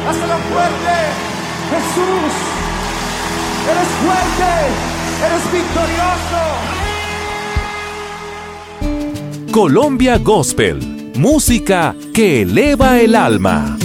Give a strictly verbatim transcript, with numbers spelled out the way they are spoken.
Hazlo fuerte. Jesús, eres fuerte, eres victorioso. Colombia Gospel, música que eleva el alma.